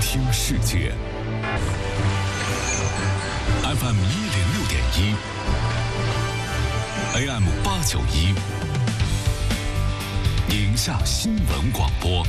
听世界。FM 106.1 ，AM 891，宁夏新闻广播。